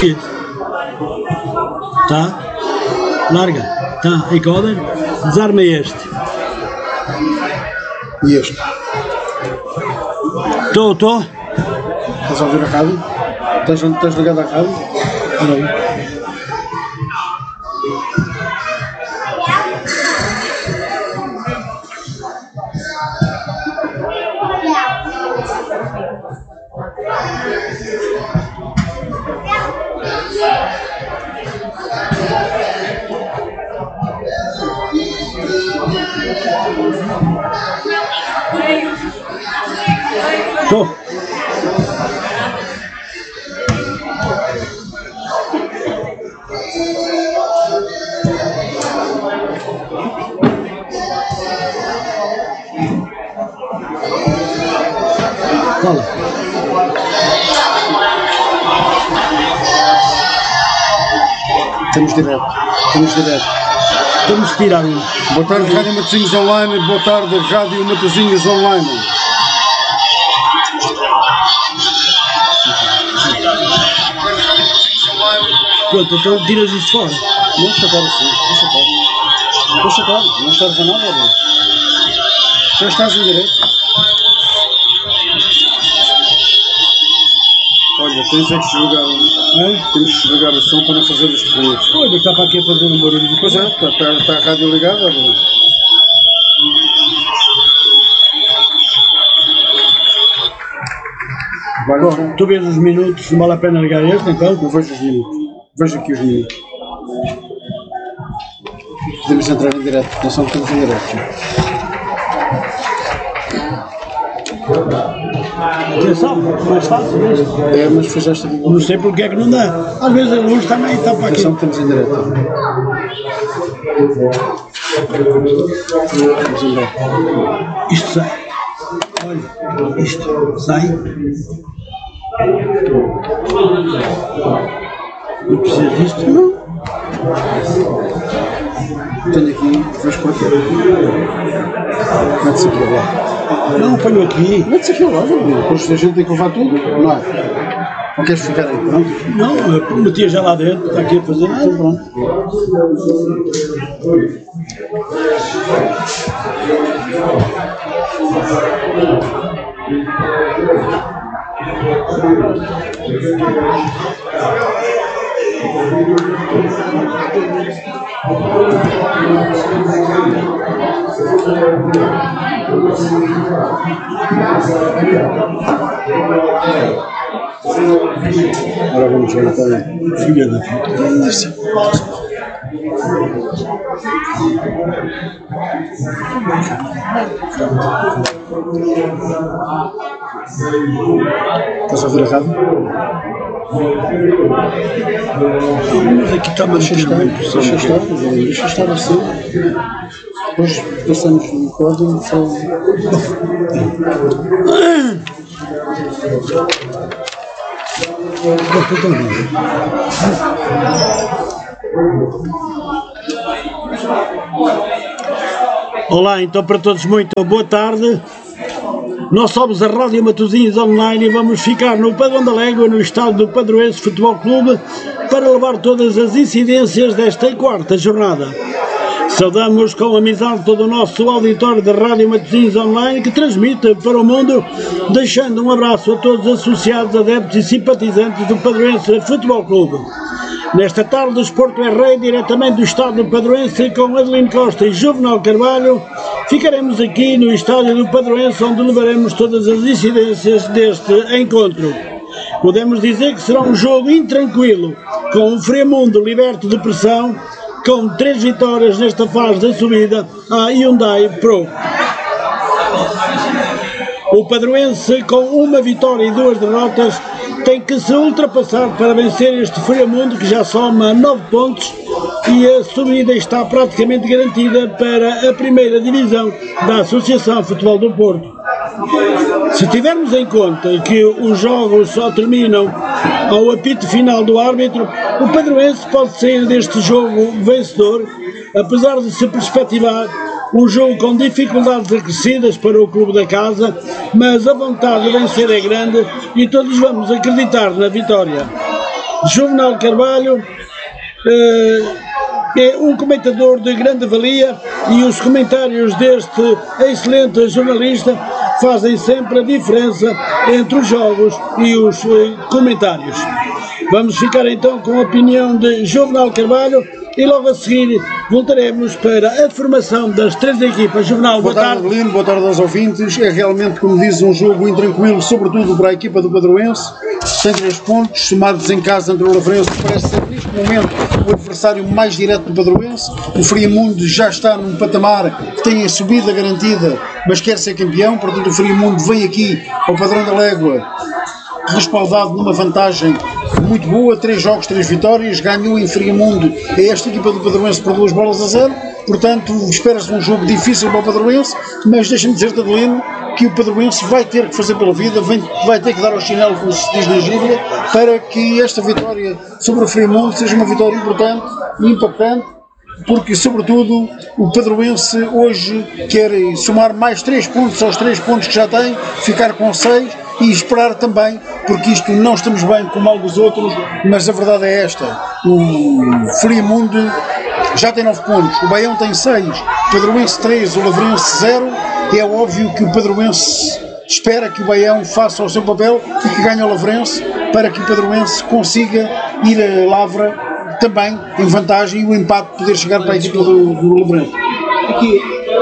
Que? Tá? Larga. Tá, encoder. Desarma este. E este? Estou. Estás a ouvir a rádio? Estás ligado à rádio? Não. Estou. Fala. Temos direto. Temos que tirar um. Boa tarde, Rádio Matosinhos Online. Boa tarde, Rádio Matosinhos Online. Pronto, então tiras isto fora. Deixa agora sim, deixa agora. Não serve a nada, não. Já estás em direito. Olha, tens é que jogar. Temos que jogar o som para não fazer este ruído. Olha, está para aqui a fazer um barulho. Pois é, está a rádio ligada. Não? Bom, tu vês os minutos, não vale a pena ligar este então? Eu vejo os minutos. Vejo aqui os minutos. Podemos entrar em direto. Atenção que estamos em direto. Atenção, mais fácil isto. É, mas fizeste aqui. Não sei porque é que não dá. Às vezes a luz também está para aqui. Atenção que estamos em direto. Vamos embora. Isto sai. Olha, isto sai. Não precisa disto, não. Tenho aqui, vais por aqui. Mete-se aqui lá. Não, ponho aqui. Mete-se aqui lá, depois a gente tem que levar tudo, não é? Não queres ficar aí, pronto? Não, eu metia já lá dentro, está aqui a fazer nada, pronto. Agora vamos ver então. Filha da puta. Estás a ouvir a rádio? Mas aqui está mais cheio. Deixa estar assim. Depois passamos no código e só. Olá, então para todos muito boa tarde. Nós somos a Rádio Matosinhos Online e vamos ficar no Padrão da Légua, no estádio do Padroense Futebol Clube, para levar todas as incidências desta quarta jornada. Saudamos com amizade todo o nosso auditório da Rádio Matosinhos Online que transmite para o mundo, deixando um abraço a todos os associados, adeptos e simpatizantes do Padroense Futebol Clube. Nesta tarde, o Desporto é Rei, diretamente do estádio do Padroense, com Adelino Costa e Juvenal Carvalho. Ficaremos aqui no estádio do Padroense, onde levaremos todas as incidências deste encontro. Podemos dizer que será um jogo intranquilo, com o Fremundo liberto de pressão, com 3 vitórias nesta fase da subida à Hyundai Pro. O Padroense, com 1 vitória e 2 derrotas, tem que se ultrapassar para vencer este Fremundo, que já soma 9 pontos, e a subida está praticamente garantida para a primeira divisão da Associação Futebol do Porto. Se tivermos em conta que os jogos só terminam ao apito final do árbitro, o Padroense pode sair deste jogo vencedor, apesar de se perspectivar um jogo com dificuldades acrescidas para o clube da casa, mas a vontade de vencer é grande e todos vamos acreditar na vitória. Juvenal Carvalho é um comentador de grande valia e os comentários deste excelente jornalista fazem sempre a diferença entre os jogos e os comentários. Vamos ficar então com a opinião de Juvenal Carvalho e logo a seguir voltaremos para a formação das três equipas. Juvenal, boa tarde. Adelino, boa tarde aos ouvintes. É realmente, como diz, um jogo intranquilo, sobretudo para a equipa do Padroense. Tem 3 pontos, somados em casa entre o Lavrense, parece ser neste momento o adversário mais direto do Padroense. O Friamundo já está num patamar que tem a subida garantida, mas quer ser campeão, portanto o Friamundo vem aqui ao Padrão da Légua respaldado numa vantagem muito boa, 3 jogos, 3 vitórias, ganhou em Friamundo a esta equipa do Padroense por 2-0, portanto espera-se um jogo difícil para o Padroense, mas deixa-me dizer-te, Adelino, que o Padroense vai ter que fazer pela vida, vai ter que dar ao chinelo, como se diz na gíria, para que esta vitória sobre o Friamundo seja uma vitória importante e impactante, porque sobretudo o Padroense hoje quer somar mais 3 pontos aos 3 pontos que já tem, ficar com 6 e esperar também, porque isto não estamos bem como alguns outros, mas a verdade é esta: o Friamundo já tem 9 pontos, o Baião tem 6, o Padroense 3, o Lavrense 0, e é óbvio que o Padroense espera que o Baião faça o seu papel e que ganhe o Lavrense para que o Padroense consiga ir a Lavra também em vantagem e o empate poder chegar para a equipa do Lavrense. Aqui,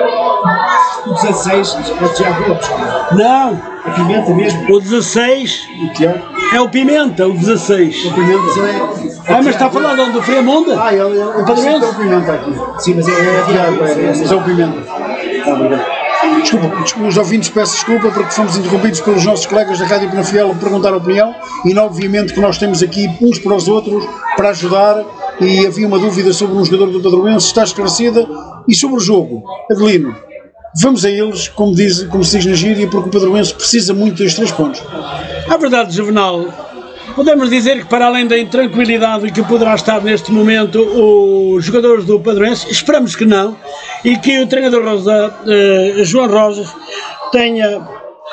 o 16 é o Tiago Lopes. Não, A Pimenta mesmo? o 16 O Tiago? é o Pimenta, o 16. O Pimenta Mas está a falar de onde? Do Friamundo? Eu Padroense? é o Pimenta aqui. Sim, mas é Tiago, mas é o Pimenta. Obrigado. Desculpa, os ouvintes peço desculpa porque fomos interrompidos pelos nossos colegas da Rádio Penafiel a perguntar a opinião e obviamente que nós temos aqui uns para os outros para ajudar e havia uma dúvida sobre um jogador do Padroense, está esclarecida, e sobre o jogo, Adelino, vamos a eles, como se diz na gíria, porque o Padroense precisa muito dos 3 pontos. A verdade, Juvenal, podemos dizer que para além da intranquilidade que poderá estar neste momento os jogadores do Padroense, esperamos que não, e que o treinador João Rosas tenha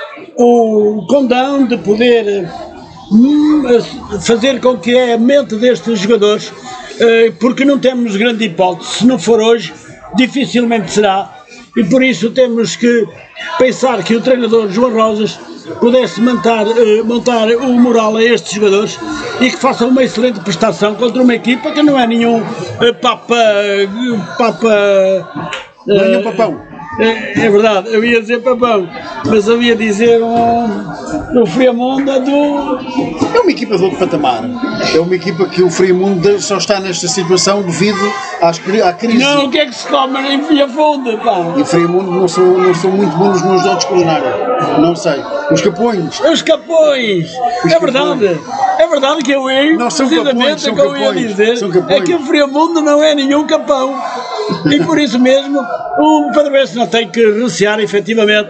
o condão de poder fazer com que a mente destes jogadores, porque não temos grande hipótese, se não for hoje, dificilmente será, e por isso temos que pensar que o treinador João Rosas pudesse montar o moral a estes jogadores e que façam uma excelente prestação contra uma equipa que não é nenhum Nenhum papão. É verdade, eu ia dizer papão, mas eu ia dizer o Friamundo É uma equipa de outro patamar. É uma equipa que o Friamundo só está nesta situação devido à crise. Não, o que é que se come em Via Funda, pá? E Friamundo não sou muito bom nos meus dotes culinários. Não sei. Os capões. Os capões! É verdade que eu ia, Não, são precisamente capões, são o que eu ia capões, dizer, são capões. é que o Friamundo não é nenhum capão. E por isso mesmo o Padroense não tem que recear efetivamente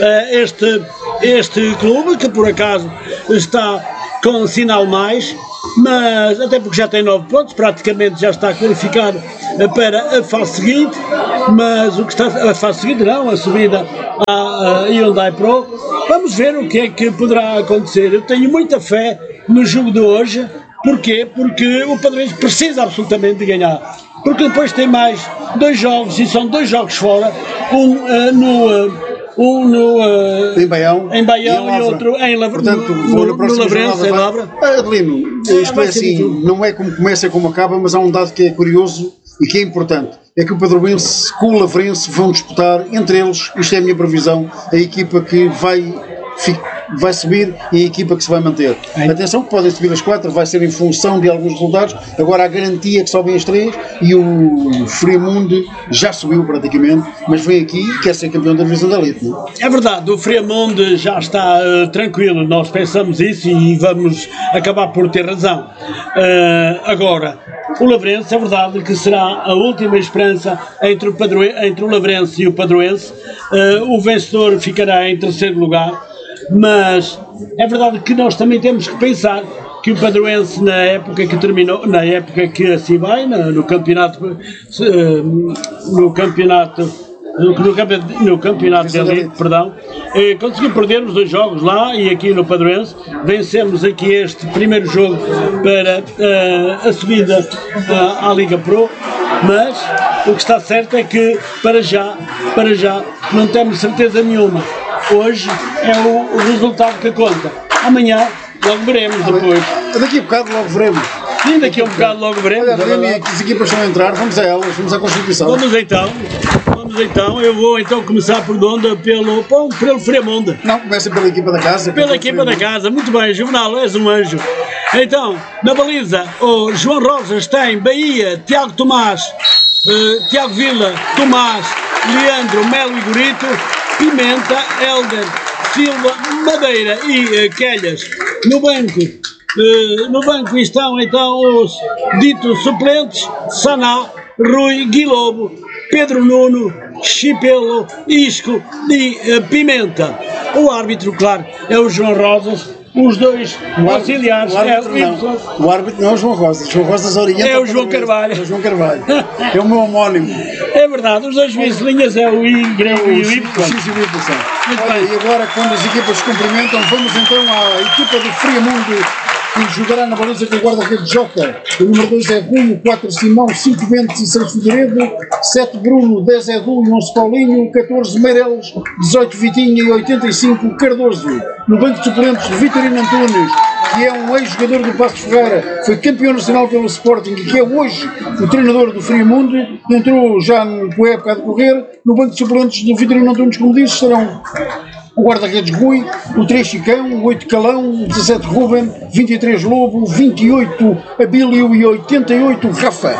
este clube, que por acaso está com um sinal mais, mas até porque já tem 9 pontos, praticamente já está qualificado para a fase seguinte, mas o que está a fase seguinte não, a subida à Hyundai Pro. Vamos ver o que é que poderá acontecer. Eu tenho muita fé no jogo de hoje. Porquê? Porque o Padroense precisa absolutamente de ganhar, porque depois tem mais 2 jogos, e são 2 jogos fora, Em Baião e outro em Lavra. Portanto, no Lavrense, em Lavra. Adelino, isto é assim, não é como começa, é como acaba, mas há um dado que é curioso e que é importante. É que o Padroense com o Lavrense vão disputar entre eles, isto é a minha previsão, a equipa que vai subir e a equipa que se vai manter. Atenção que podem subir as 4, vai ser em função de alguns resultados, agora a garantia que sobem as 3 e o Friamundo já subiu praticamente, mas vem aqui e quer ser campeão da divisão da elite, não é? É verdade, o Friamundo já está tranquilo, nós pensamos isso e vamos acabar por ter razão. Agora, o Lavrense, é verdade que será a última esperança entre o Lavrense e o Padroense. O vencedor ficará em terceiro lugar, mas é verdade que nós também temos que pensar que o Padroense, na época que terminou, na época que assim vai, no campeonato no campeonato de elite, perdão, conseguimos perder os 2 jogos lá e aqui no Padroense. Vencemos aqui este primeiro jogo para a subida à Liga Pro, mas o que está certo é que para já não temos certeza nenhuma. Hoje é o resultado que conta. Amanhã logo veremos depois. Daqui a bocado logo veremos. Sim, daqui a um bocado logo veremos. Olha, as equipas estão a entrar, vamos a elas, vamos à Constituição. Vamos então, eu vou então começar por onde? Pelo Fremonde. Não, começa pela equipa da casa. Pela equipa da casa, muito bem, Juvenal, és um anjo. Então, na baliza, o João Rosas tem Bahia, Tiago Tomás, Tiago Vila, Tomás, Leandro, Melo e Gorito, Pimenta, Helder, Silva, Madeira e Quelhas. No banco estão então os ditos suplentes: Saná, Rui, Guilobo, Pedro Nuno, Chipelo, Isco e Pimenta. O árbitro, claro, é o João Rosas. Os 2 auxiliares o árbitro não é o João Rosas. João Rosas orienta. É o João Carvalho. É o João Carvalho. É o meu homónimo. É verdade, os 2 vice-linhas é o I e o Y. E agora, quando as equipas se cumprimentam, vamos então à equipa do Friamundo, que jogará na baliza com o guarda-redes Jota. O número 2 é Rui, o 4 Simão, 5 Bentes e 6 Figueiredo, 7 Bruno, 10 Edu e 11 Paulinho, 14 Meireles, 18 Vitinha e 85 Cardoso. No banco de suplentes, Vitorino Antunes, que é um ex-jogador do Passos Ferreira, foi campeão nacional pelo Sporting e que é hoje o treinador do Friamundo, entrou já com a época a decorrer. No banco de suplentes do Vitorino Antunes, como disse, serão o guarda-redes Rui, o 3 Chicão, o 8 Calão, o 17 Ruben, 23 Lobo, 28 Abílio e 88 Rafa.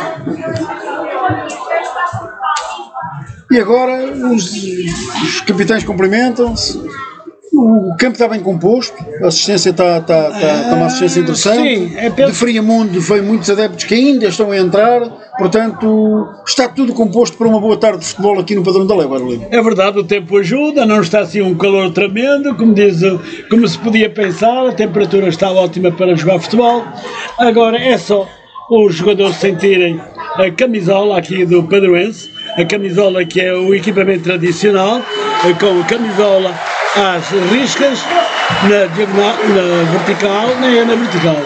E agora os capitães cumprimentam-se. O campo está bem composto, a assistência está uma assistência interessante. Sim, de Friamundo veio muitos adeptos que ainda estão a entrar, portanto está tudo composto para uma boa tarde de futebol aqui no Padrão da Leva. É verdade, o tempo ajuda, não está assim um calor tremendo, como se podia pensar, a temperatura está ótima para jogar futebol. Agora é só os jogadores sentirem a camisola aqui do Padroense, a camisola que é o equipamento tradicional, com a camisola às riscas, na diagonal, na vertical, nem é na vertical.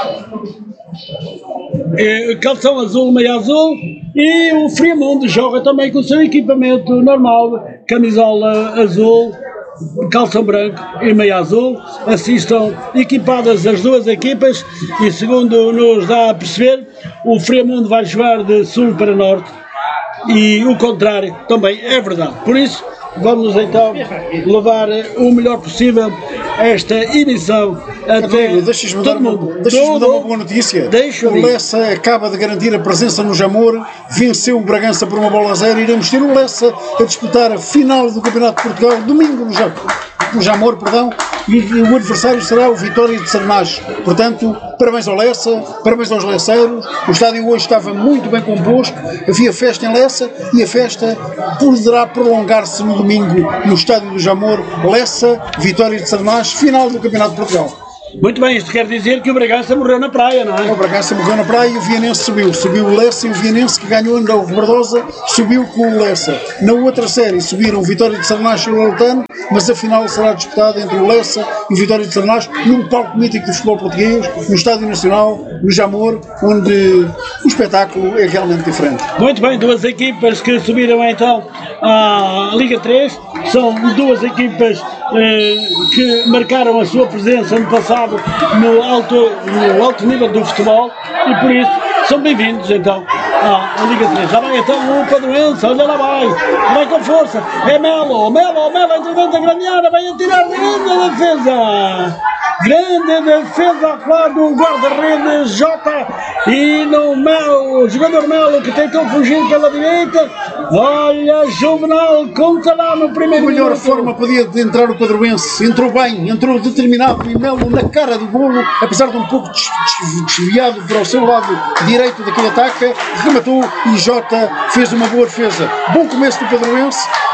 Calção azul, meia azul, e o Friamundo joga também com o seu equipamento normal, camisola azul, calção branco e meia azul. Assim estão equipadas as 2 equipas e, segundo nos dá a perceber, o Friamundo vai jogar de sul para norte e o contrário também é verdade. Por isso, vamos então levar o melhor possível esta emissão até todo mundo. Deixa-me dar uma boa notícia. O Lessa acaba de garantir a presença no Jamor, venceu o Bragança por 1-0. Iremos ter o Lessa a disputar a final do Campeonato de Portugal domingo no Jamor, e o adversário será o Vitória de Sarnás. Portanto, parabéns ao Lessa, parabéns aos Lesseiros. O estádio hoje estava muito bem composto, havia festa em Lessa e a festa poderá prolongar-se no domingo no estádio do Jamor. Lessa, Vitória de Sarnás, final do Campeonato de Portugal. Muito bem, isto quer dizer que o Bragança morreu na praia, não é? O Bragança morreu na praia e o Vianense subiu. Subiu o Lessa e o Vianense, que ganhou ainda o Rebordosa, subiu com o Lessa. Na outra série subiram o Vitória de Sarnás e o Laltano, mas a final será disputada entre o Lessa e o Vitória de Sarnás num palco mítico do futebol português, no Estádio Nacional, no Jamor, onde o espetáculo é realmente diferente. Muito bem, 2 equipas que subiram então à Liga 3, são 2 equipas que marcaram a sua presença no passado no alto nível do futebol e por isso são bem-vindos então à Liga 3. Já vai então o Padroense, olha lá vai com força, é Melo, entra dentro da grande área, vai atirar grande defesa claro do guarda-redes Jota e no Melo, o jogador Melo que tentou fugir pela direita, olha Juvenal, conta lá no primeiro minuto. A melhor forma podia de entrar o Padroense, entrou bem, entrou determinado e Melo na cara do golo, apesar de um pouco desviado para o seu lado direito daquele ataque, rematou e Jota fez uma boa defesa. Bom começo do Padroense,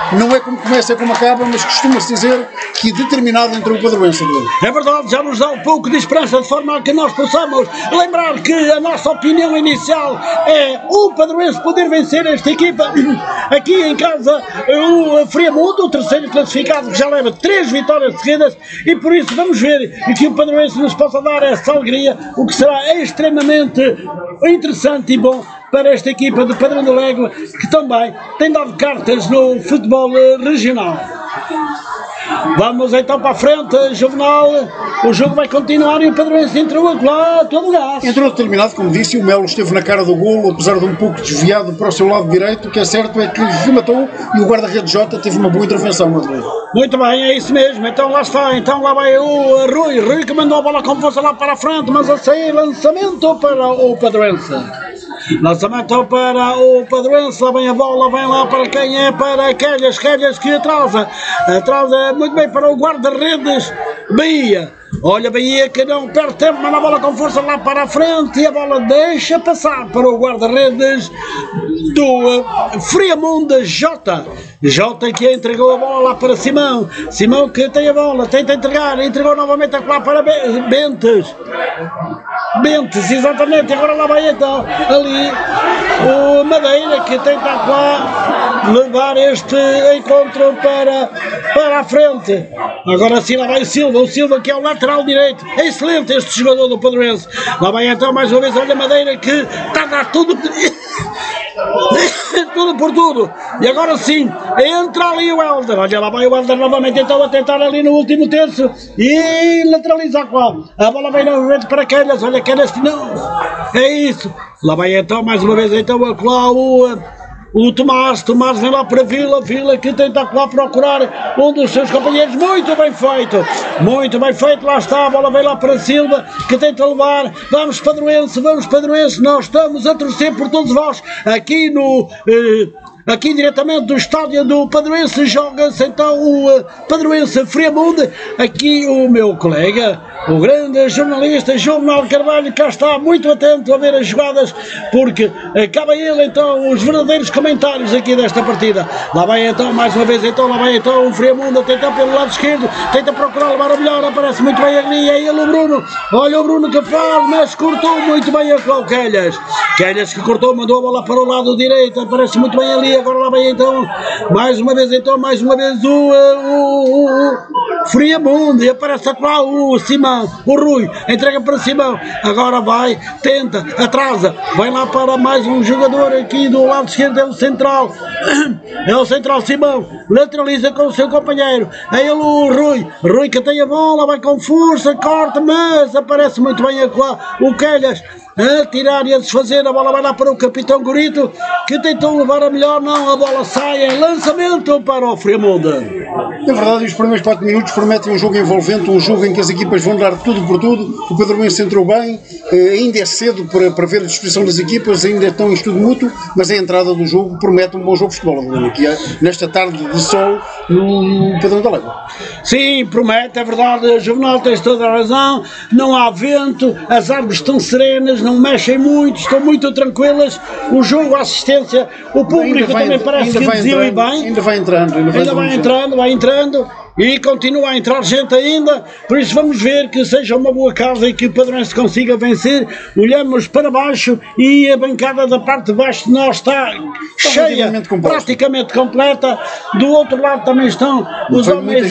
não é como começa, é como acaba, mas costuma-se dizer que determinado entre o Padroense. É verdade, já nos dá um pouco de esperança, de forma a que nós possamos lembrar que a nossa opinião inicial é o Padroense poder vencer esta equipa. Aqui em casa, o Friamundo, o terceiro classificado, que já leva 3 vitórias seguidas, e por isso vamos ver que o Padroense nos possa dar essa alegria, o que será extremamente interessante e bom para esta equipa de Padrão da Légua, que também tem dado cartas no futebol regional. Vamos então para a frente, Juvenal. O jogo vai continuar e o Padroense entrou lá todo gás. Entrou determinado, como disse, e o Melo esteve na cara do golo, apesar de um pouco desviado para o seu lado direito. O que é certo é que rematou e o guarda-redes Jota teve uma boa intervenção. Muito bem, é isso mesmo. Então lá está, então lá vai o Rui que mandou a bola com força lá para a frente, mas a sair, lançamento para o Padroense. Lançamento para o Padroense, lá vem a bola, vem lá para quem é? Para Calhas que atrasa muito bem para o guarda-redes Bahia. Olha, Bahia que não perde tempo, manda a bola com força lá para a frente e a bola deixa passar para o guarda-redes do Friamundo Jota que entregou a bola lá para Simão que tem a bola, tenta entregou novamente lá para Bentes, exatamente, agora lá vai então ali o Madeira que tenta lá levar este encontro para a frente. Agora sim lá vai o Silva que é o lateral direito, é excelente este jogador do Padroense. Lá vai então mais uma vez, olha a Madeira que está a dar tudo tudo por tudo, e agora sim entra ali o Helder, olha lá vai o Helder novamente então a tentar ali no último terço e lateraliza a bola vem novamente para Calhas, olha Calhas que não, é isso, lá vai então mais uma vez então lá o Tomás vem lá para Vila que tenta lá procurar um dos seus companheiros, muito bem feito, lá está, a bola vem lá para Silva, que tenta levar, vamos Padroense, nós estamos a torcer por todos vós, aqui diretamente do estádio do Padroense, joga-se então o Padroense Friamundo, aqui o meu colega, o grande jornalista Juvenal Carvalho, cá está muito atento a ver as jogadas, porque acaba ele então os verdadeiros comentários aqui desta partida. Lá vai então mais uma vez, o Friamundo a tentar pelo lado esquerdo, tenta procurar levar a melhor, aparece muito bem ali, é ele o Bruno, olha o Bruno que faz, mas cortou muito bem a Calhas que cortou, mandou a bola para o lado direito, aparece muito bem ali, agora lá vai então, mais uma vez o Friamundo, e aparece lá o Simão, o Rui, entrega para Simão, agora vai, tenta, atrasa, vai lá para mais um jogador aqui do lado esquerdo, é o central Simão, lateraliza com o seu companheiro, é ele o Rui que tem a bola, vai com força, corta, mas aparece muito bem o Calhas, a tirar e a desfazer, a bola vai lá para o capitão Gorito, que tentou levar a melhor, não, a bola sai, é lançamento para o Friamundo. Na verdade, os primeiros 4 minutos prometem um jogo envolvente, um jogo em que as equipas vão dar tudo por tudo, o Padroense entrou bem, ainda é cedo para ver a disposição das equipas, ainda estão em estudo mútuo, mas a entrada do jogo promete um bom jogo de futebol, aqui nesta tarde de sol no Padrão da Légua. Sim, promete, é verdade, Juvenal, tens toda a razão, não há vento, as árvores estão serenas, não mexem muito, estão muito tranquilas, o jogo, a assistência, o público também parece que desceu e bem. Ainda vai entrando e continua a entrar gente ainda, por isso vamos ver que seja uma boa casa e que o Padroense consiga vencer. Olhamos para baixo e a bancada da parte de baixo de nós está cheia, praticamente completa, do outro lado também estão os homens